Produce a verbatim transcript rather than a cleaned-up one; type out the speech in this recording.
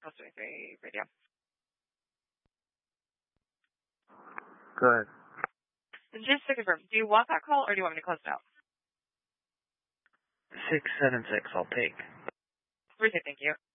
Coast twenty-three radio. Go ahead. Just to confirm, do you want that call or do you want me to close it out? six seven six, I'll take. Appreciate it, thank you.